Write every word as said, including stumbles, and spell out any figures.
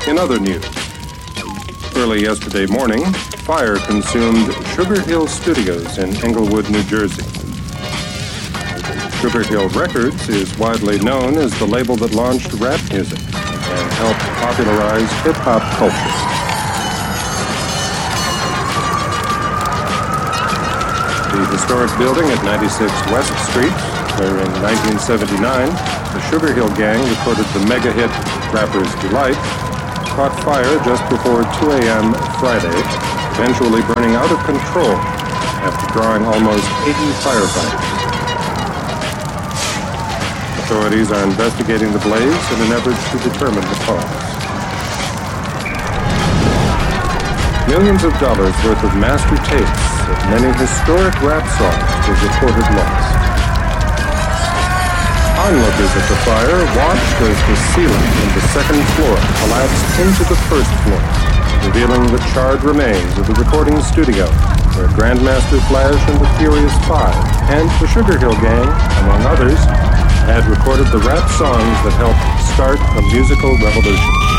In other news, early yesterday morning, fire consumed Sugar Hill Studios in Englewood, New Jersey. Sugar Hill Records is widely known as the label that launched rap music and helped popularize hip-hop culture. The historic building at ninety-six West Street, where in nineteen seventy-nine, the Sugar Hill Gang recorded the mega hit Rapper's Delight, caught fire just before two a.m. Friday, eventually burning out of control after drawing almost eighty firefighters. Authorities are investigating the blaze in an effort to determine the cause. Millions of dollars worth of master tapes of many historic rap songs were reported lost. Onlookers at the fire watched as the ceiling in the second floor collapsed into the first floor, revealing the charred remains of the recording studio where Grandmaster Flash and the Furious Five and the Sugar Hill Gang, among others, had recorded the rap songs that helped start a musical revolution.